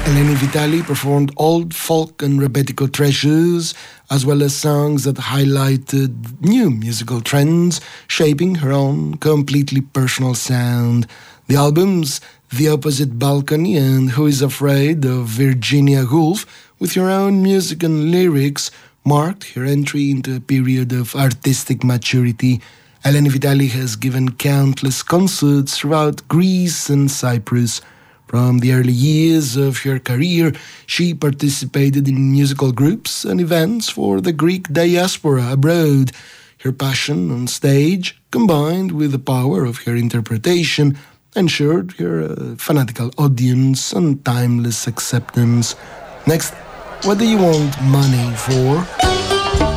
Eleni Vitali performed old folk and rebetiko treasures, as well as songs that highlighted new musical trends, shaping her own completely personal sound. The albums The Opposite Balcony and Who is Afraid of Virginia Woolf, with her own music and lyrics, marked her entry into a period of artistic maturity. Eleni Vitali has given countless concerts throughout Greece and Cyprus. From the early years of her career, she participated in musical groups and events for the Greek diaspora abroad. Her passion on stage, combined with the power of her interpretation, ensured her fanatical audience and timeless acceptance. Next, what do you want money for?